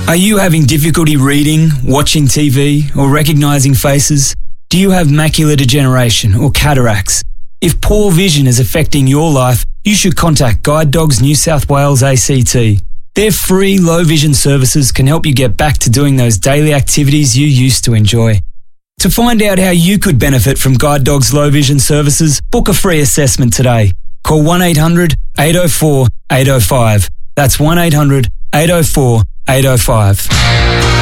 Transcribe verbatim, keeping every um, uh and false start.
Are you having difficulty reading, watching T V, or recognising faces? Do you have macular degeneration or cataracts? If poor vision is affecting your life, you should contact Guide Dogs New South Wales A C T. Their free low vision services can help you get back to doing those daily activities you used to enjoy. To find out how you could benefit from Guide Dogs low vision services, book a free assessment today. Call one eight hundred, eight oh four, eight oh five. That's one eight hundred, eight oh four, eight oh five.